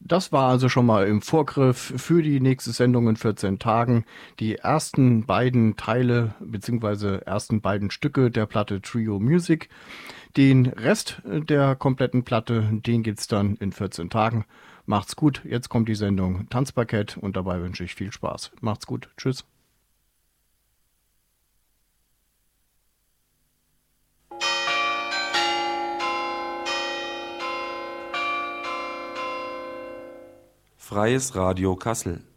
Das war also schon mal im Vorgriff für die nächste Sendung in 14 Tagen. Die ersten beiden Teile bzw. ersten beiden Stücke der Platte Trio Music. Den Rest der kompletten Platte, den gibt's dann in 14 Tagen. Macht's gut. Jetzt kommt die Sendung Tanzparkett und dabei wünsche ich viel Spaß. Macht's gut. Tschüss. Freies Radio Kassel